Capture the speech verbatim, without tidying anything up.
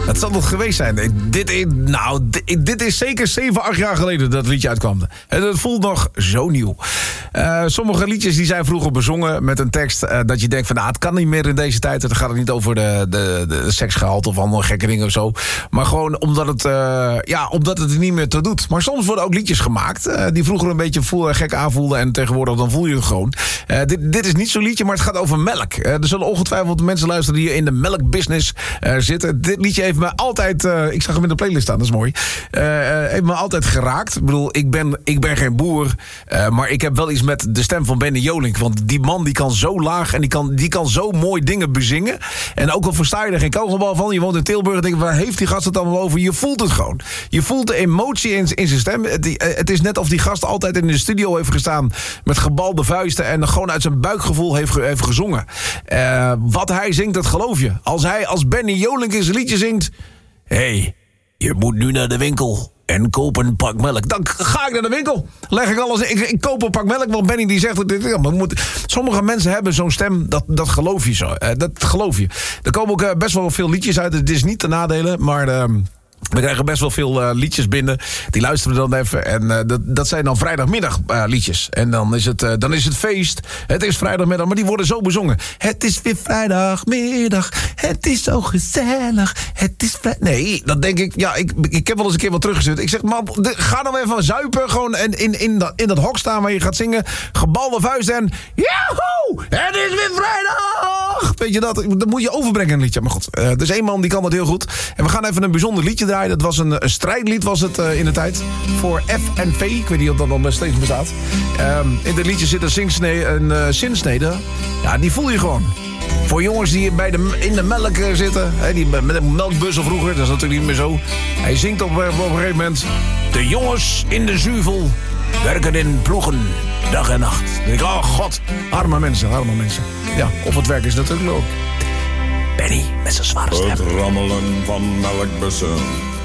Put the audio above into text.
Dat zal nog geweest zijn. Dit, nou, dit, dit is zeker zeven, acht jaar geleden dat het liedje uitkwam. En het voelt nog zo nieuw. Uh, sommige liedjes die zijn vroeger bezongen met een tekst uh, dat je denkt van, nou, het kan niet meer in deze tijd. Het gaat niet over de, de, de seksgehalte of andere gekke dingen of zo. Maar gewoon omdat het, uh, ja, omdat het er niet meer toe doet. Maar soms worden ook liedjes gemaakt uh, die vroeger een beetje voel, gek aanvoelden. En tegenwoordig dan voel je het gewoon. Uh, dit, dit is niet zo'n liedje, maar het gaat over melk. Uh, er zullen ongetwijfeld mensen luisteren die in de melkbusiness uh, zitten. Dit liedje heeft me altijd, uh, ik zag hem in de playlist staan, dat is mooi. Uh, heeft me altijd geraakt. Ik bedoel, ik ben, ik ben geen boer, uh, maar ik heb wel iets met de stem van Benny Jolink. Want die man die kan zo laag en die kan, die kan zo mooi dingen bezingen. En ook al versta je er geen kogelbal van, je woont in Tilburg en denk, waar heeft die gast het allemaal over? Je voelt het gewoon. Je voelt de emotie in, in zijn stem. Het, het is net of die gast altijd in de studio heeft gestaan met gebalde vuisten en gewoon uit zijn buikgevoel heeft, heeft gezongen. Uh, wat hij zingt, dat geloof je. Als hij als Benny Jolink in zijn liedje zingt, hey, je moet nu naar de winkel en koop een pak melk. Dan ga ik naar de winkel. Leg ik alles in. Ik, ik koop een pak melk, want Benny die zegt... Dit, ja, maar moet, sommige mensen hebben zo'n stem, dat, dat geloof je zo. Uh, dat geloof je. Er komen ook uh, best wel veel liedjes uit. Het is niet te nadelen, maar... Uh, We krijgen best wel veel uh, liedjes binnen. Die luisteren we dan even. En uh, dat, dat zijn dan vrijdagmiddag uh, liedjes. En dan is, het, uh, dan is het feest. Het is vrijdagmiddag, maar die worden zo bezongen. Het is weer vrijdagmiddag. Het is zo gezellig. Het is vrij... Nee, dan denk ik... Ja, ik, ik heb wel eens een keer wat teruggezet. Ik zeg, man, de, ga dan even zuipen. Gewoon in, in, in, dat, in dat hok staan waar je gaat zingen. Gebalde vuist en... Yahoo! Het is weer vrijdag! Weet je dat? Dat moet je overbrengen in een liedje. Maar goed, uh, er is één man die kan dat heel goed. En we gaan even een bijzonder liedje draaien. Dat was een, een strijdlied was het uh, in de tijd. Voor F en V. Ik weet niet of dat nog steeds bestaat. Um, in dit liedje zit een, zinsnede, een uh, zinsnede. Ja, die voel je gewoon. Voor jongens die bij de, in de melk uh, zitten. Hè, die met een melkbussen vroeger. Dat is natuurlijk niet meer zo. Hij zingt op, op een gegeven moment. De jongens in de zuivel werken in ploegen. Dag en nacht. Dan denk ik, oh god. Arme mensen, arme mensen. Ja, op het werk is natuurlijk ook. Benny met zijn zware stem. Het rammelen van melkbussen